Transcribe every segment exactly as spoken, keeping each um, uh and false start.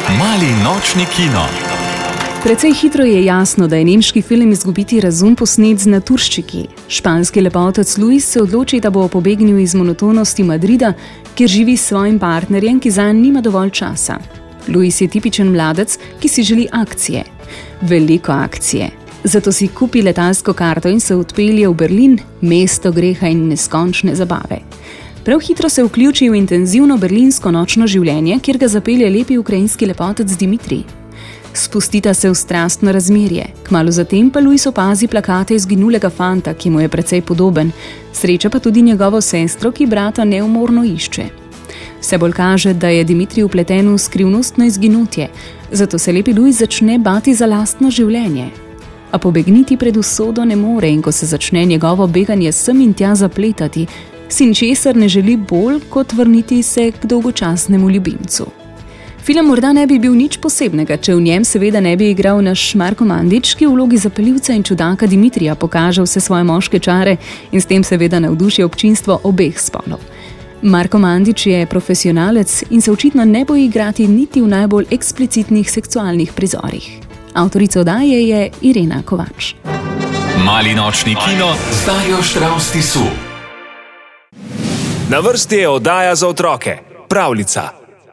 Mali nočni kino. Precej hitro je jasno, da je nemški film Izgubiti razum posnet z naturščiki. Španski lepotec Luis se odloči, da bo pobegnil iz monotonosti Madrida, kjer živi s svojim partnerjem, ki zanj nima dovolj časa. Luis je tipičen mladec, ki si želi akcije. Veliko akcije. Zato si kupi letalsko karto in se odpelje v Berlin, mesto greha in neskončne zabave. Prav hitro se vključi v intenzivno berlinsko nočno življenje, kjer ga zapelje lepi ukrajinski lepotec Dimitrij. Spustita se v strastno razmerje. Kmalu zatem pa Luis opazi plakate izginulega fanta, ki mu je precej podoben. Sreča pa tudi njegovo sestro, ki brata neumorno išče. Vse bolj kaže, da je Dimitrij vpleten v skrivnostno izginotje, zato se lepi Luis začne bati za lastno življenje. A pobegniti pred usodo ne more in ko se začne njegovo beganje sem in tja zapletati, si ničesar ne želi bolj, kot vrniti se k dolgočasnemu ljubimcu. Film morda ne bi bil nič posebnega, če v njem seveda ne bi igral naš Marko Mandić, ki v vlogi zapeljivca in čudaka Dimitrija pokaže vse svoje moške čare in s tem seveda navduši občinstvo obeh spolov. Marko Mandić je profesionalec in se očitno ne boji igrati niti v najbolj eksplicitnih seksualnih prizorih. Avtorica oddaje je Irena Kovač. Mali nočni kino z Darjo Štravs-Tisu. Na vrsti je oddaja za otroke, pravljica.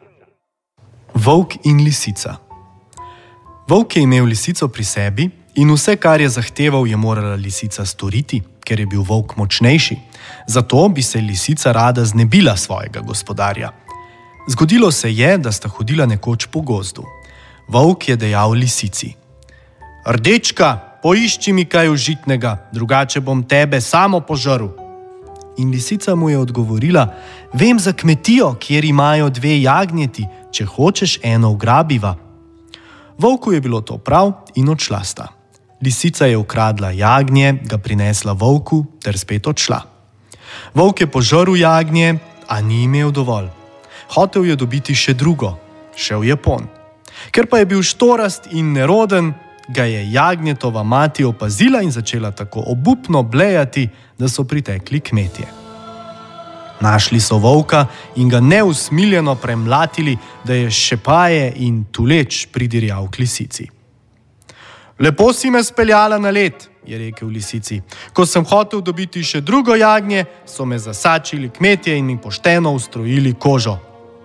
Volk in lisica. Volk je imel lisico pri sebi in vse, kar je zahteval, je morala lisica storiti, ker je bil volk močnejši. Zato bi se lisica rada znebila svojega gospodarja. Zgodilo se je, da sta hodila nekoč po gozdu. Volk je dejal lisici: "Rdečka, poišči mi kaj užitnega, drugače bom tebe samo požrl." In lisica mu je odgovorila: "Vem za kmetijo, kjer imajo dve jagnjeti, če hočeš eno ugrabiva." Volku je bilo to prav in odšla sta. Lisica je ukradla jagnje, ga prinesla volku ter spet odšla. Volk je požrl jagnje, a ni imel dovolj. Hotel je dobiti še drugo, šel je pon. Ker pa je bil štorast in neroden, ga je jagnjetova mati opazila in začela tako obupno blejati, da so pritekli kmetje. Našli so volka in ga neusmiljeno premlatili, da je šepaje in tuleč pridirjal k lisici. "Lepo si me speljala na led," je rekel lisici. "Ko sem hotel dobiti še drugo jagnje, so me zasačili kmetje in mi pošteno ustrojili kožo."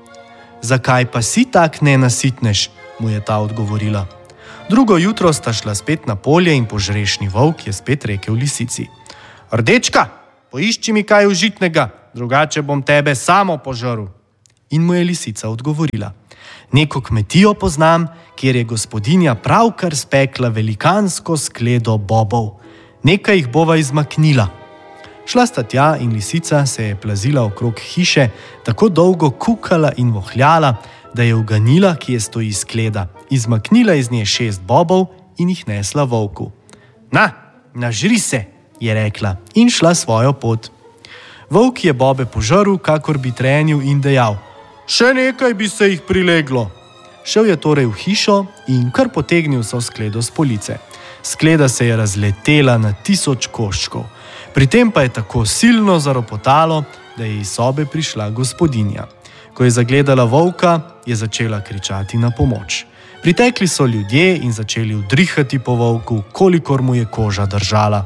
"Zakaj pa si tak nenasitnež?" mu je ta odgovorila. Drugo jutro sta šla spet na polje in požrešni volk je spet rekel lisici: "Rdečka, poišči mi kaj užitnega, drugače bom tebe samo požrl." In mu je lisica odgovorila: "Neko kmetijo poznam, kjer je gospodinja pravkar spekla velikansko skledo bobov. Nekaj jih bova izmaknila." Šla sta tja in lisica se je plazila okrog hiše, tako dolgo kukala in vohljala, da je uganila, kje stoji skleda, izmaknila iz nje šest bobov in jih nesla volku. "Na, nažri se," je rekla in šla svojo pot. Volk je bobe požrl, kakor bi trenil in dejal: "Še nekaj bi se jih prileglo." Šel je torej v hišo in kar potegnil so skledo s police. Skleda se je razletela na tisoč koščkov. Pri tem pa je tako silno zaropotalo, da je iz sobe prišla gospodinja. Ko je zagledala volka, je začela kričati na pomoč. Pritekli so ljudje in začeli udrihati po volku, kolikor mu je koža držala.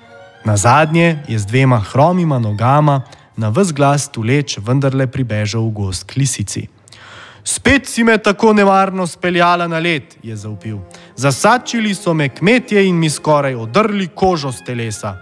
Nazadnje je z dvema hromima nogama na ves glas tuleč vendarle pribežal v gozd k lisici. "Spet si me tako nevarno speljala na led," je zavpil. "Zasačili so me kmetje in mi skoraj odrli kožo s telesa."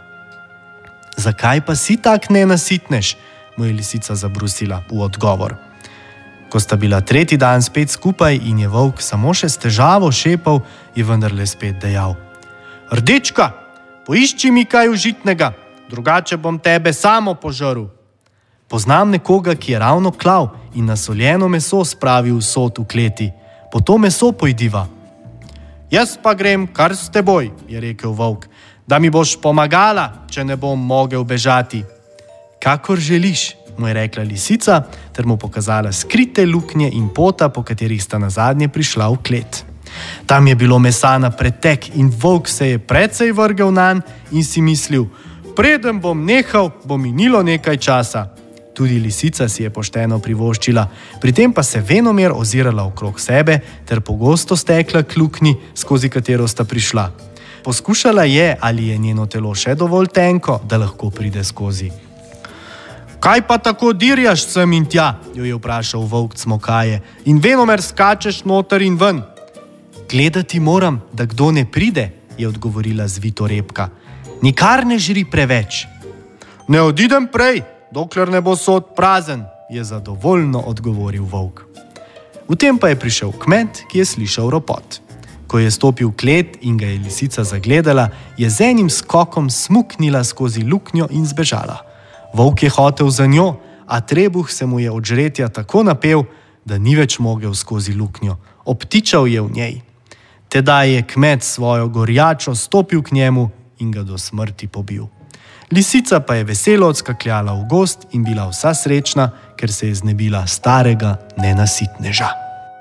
"Zakaj pa si tak nenasitnež?" mu je lisica zabrusila v odgovor. Ko sta bila tretji dan spet skupaj in je volk samo še s težavo šepal, je vendarle spet dejal: "Rdečka, poišči mi kaj užitnega, drugače bom tebe samo požrl." "Poznam nekoga, ki je ravno klav in nasoljeno meso spravil v sod v kleti. Po to meso pojdiva." "Jaz pa grem kar s teboj," je rekel volk, "da mi boš pomagala, če ne bom mogel bežati." "Kakor želiš," mu je rekla lisica, ter mu pokazala skrite luknje in pota, po katerih sta nazadnje prišla v klet. Tam je bilo mesa na pretek in volk se je precej vrgel nanj in si mislil: "Preden bom nehal, bo minilo nekaj časa." tudi lisica si je pošteno privoščila, pri tem pa se venomer ozirala okrog sebe ter pogosto stekla k luknji, skozi katero sta prišla. Poskušala je, ali je njeno telo še dovolj tenko, da lahko pride skozi. Kaj pa tako dirjaš sem in tja, jo je vprašal volk Cmokaje, in venomer skačeš noter in ven. Gledati moram, da kdo ne pride, je odgovorila Zvitorepka. Nikar ne žri preveč. Ne odidem prej, dokler ne bo sod prazen, je zadovoljno odgovoril volk. V tem pa je prišel kmet, ki je slišal ropot. Ko je stopil v klet in ga je lisica zagledala, je z enim skokom smuknila skozi luknjo in zbežala. Volk je hotel za njo, a trebuh se mu je od žretja tako napel, da ni več mogel skozi luknjo. Obtičal je v njej. Tedaj je kmet svojo gorjačo stopil k njemu in ga do smrti pobil. Lisica pa je veselo odskakljala v gozd in bila vsa srečna, ker se je znebila starega nenasitneža.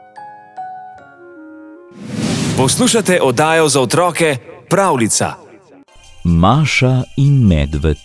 Poslušate oddajo za otroke Pravljica. Maša in medved.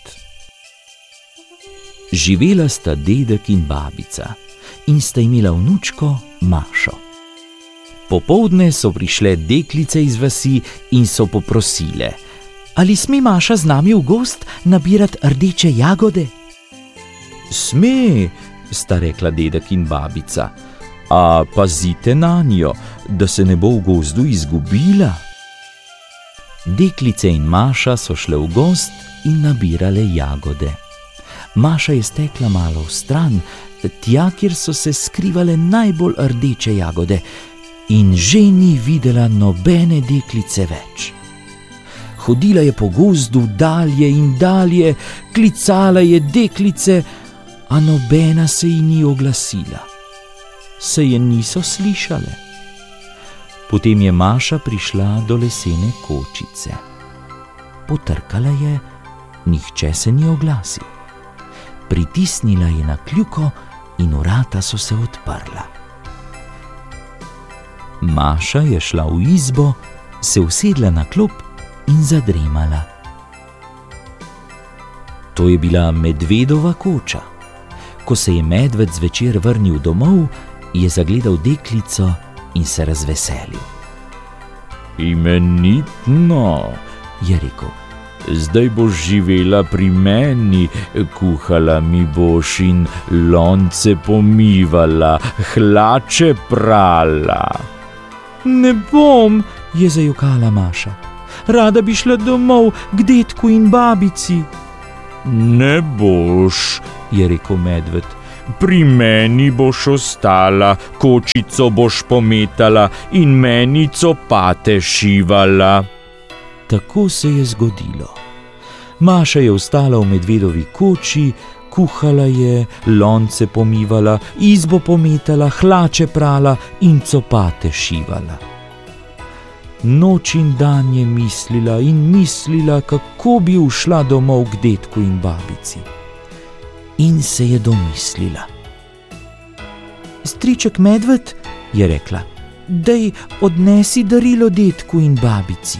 Živela sta dedek in babica in sta imela vnučko Mašo. Popoldne so prišle deklice iz vasi in so poprosile: ali sme Maša z nami v gozd nabirati rdeče jagode? Sme, sta rekla dedek in babica, a pazite nanjo, da se ne bo v gozdu izgubila. Deklice in Maša so šle v gozd in nabirale jagode. Maša je stekla malo vstran, tja, kjer so se skrivale najbolj rdeče jagode, in že ni videla nobene deklice več. Hodila je po gozdu dalje in dalje, klicala je deklice, a nobena se ji ni oglasila. Se je niso slišale. Potem je Maša prišla do lesene kočice. Potrkala je, nihče se ni oglasil. Pritisnila je na kljuko in vrata so se odprla. Maša je šla v izbo, se usedla na klop in zadremala. To je bila medvedova koča. Ko se je medved zvečer vrnil domov, je zagledal deklico in se razveselil. Imenitno, je rekel, zdaj boš živela pri meni, kuhala mi boš in lonce pomivala, hlače prala. Ne bom, je zajokala Maša. Rada bi šla domov k dedku in babici. Ne boš, je rekel medved. Pri meni boš ostala, kočico boš pometala in meni copate šivala. Tako se je zgodilo. Maša je ostala v medvedovi koči, kuhala je, lonce pomivala, izbo pometala, hlače prala in copate šivala. Noč in dan je mislila in mislila, kako bi ušla domov k dedku in babici. In se je domislila. Striček medved, je rekla, daj odnesi darilo dedku in babici.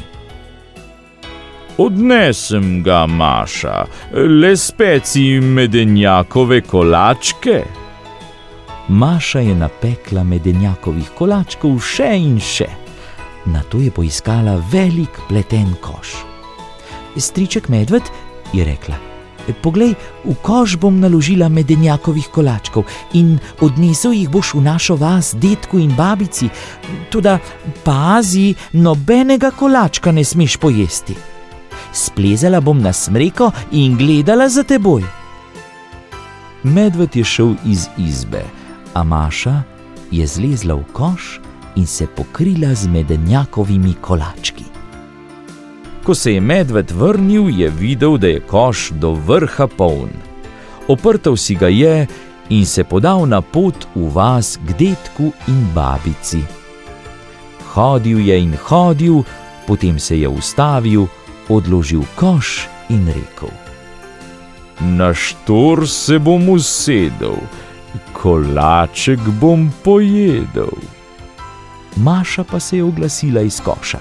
Odnesem ga, Maša, le speci medenjakove kolačke. Maša je napekla medenjakovih kolačkov še in še. Nato je poiskala velik pleten koš. Striček medved, je rekla, poglej, v koš bom naložila medenjakovih kolačkov in odnesel jih boš v našo vas dedku in babici, toda pazi, nobenega kolačka ne smeš pojesti. Splezala bom na smreko in gledala za teboj. Medved je šel iz izbe, a Maša je zlezla v koš in se pokrila z medenjakovimi kolački. Ko se je medved vrnil, je videl, da je koš do vrha poln. Oprtal si ga je in se podal na pot v vas k dedku in babici. Hodil je in hodil, potem se je ustavil, odložil koš in rekel: Na štor se bom usedel, kolaček bom pojedel. Maša pa se je oglasila iz koša: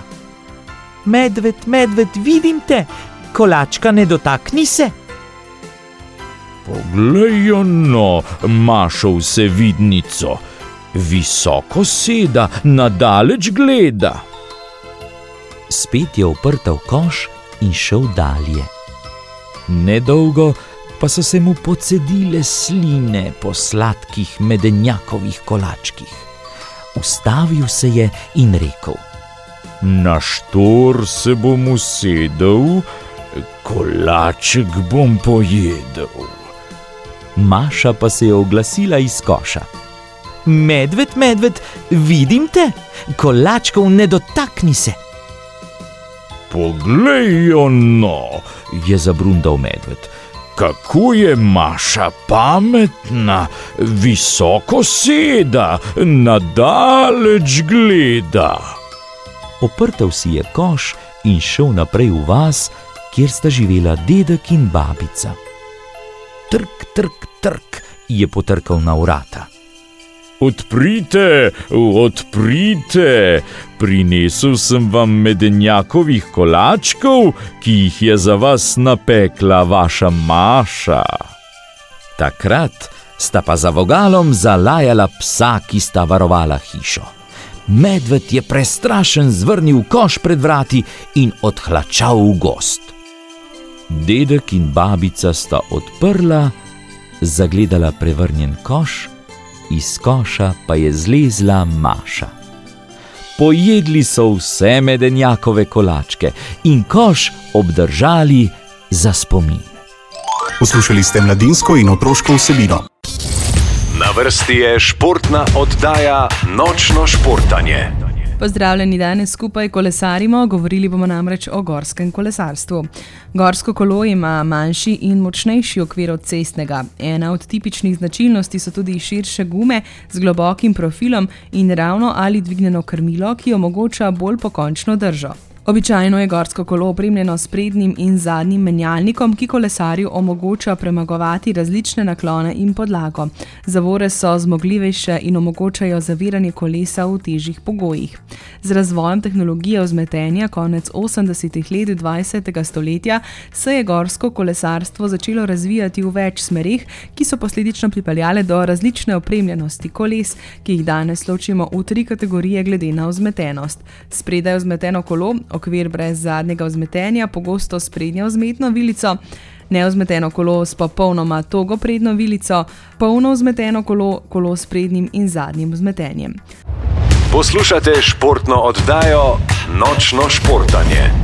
Medved, medved, vidim te, kolačka ne dotakni se. Poglej no, Mašo vsevidnico. Visoko seda, nadaleč gleda. Spet je oprtal koš in šel dalje. Nedolgo pa so se mu pocedile sline po sladkih medenjakovih kolačkih. Ustavil se je in rekel: Na štor se bom usedel, kolaček bom pojedel. Maša pa se je oglasila iz koša: Medved, medved, vidim te, kolačkov ne dotakni se. Poglej no, je zabrundal medved, kako je Maša pametna, visoko seda, nadaleč gleda. Oprtal si je koš in šel naprej v vas, kjer sta živela dedek in babica. Trk, trk, trk je potrkal na vrata. Odprite, odprite, prinesel sem vam medenjakovih kolačkov, ki jih je za vas napekla vaša Maša. Takrat sta pa za vogalom zalajala psa, ki sta varovala hišo. Medved je prestrašen zvrnil koš pred vrati in odhlačal v gost. Dedek in babica sta odprla, zagledala prevrnjen koš, iz koša pa je zlezla Maša. Pojedli so vse medenjakove kolačke in koš obdržali za spomin. Poslušali ste mladinsko in otroško vsebino. Na vrsti je športna oddaja Nočno športanje. Pozdravljeni, danes skupaj kolesarimo, govorili bomo namreč o gorskem kolesarstvu. Gorsko kolo ima manjši in močnejši okvir od cestnega. Ena od tipičnih značilnosti so tudi širše gume z globokim profilom in ravno ali dvignjeno krmilo, ki omogoča bolj pokončno držo. Običajno je gorsko kolo opremljeno s prednjim in zadnjim menjalnikom, ki kolesarju omogoča premagovati različne naklone in podlago. Zavore so zmogljivejše in omogočajo zaviranje kolesa v težjih pogojih. Z razvojem tehnologije vzmetenja konec osemdesetih let dvajsetega stoletja se je gorsko kolesarstvo začelo razvijati v več smereh, ki so posledično pripeljale do različne opremljenosti koles, ki jih danes ločimo v tri kategorije glede na vzmetenost. Spredaj vzmeteno kolo, okvir brez zadnjega vzmetenja, pogosto s prednjo vzmetno vilico, nevzmeteno kolo s popolnoma togo prednjo vilico, polno vzmeteno kolo, kolo s prednjim in zadnjim vzmetenjem. Poslušate športno oddajo Nočno športanje.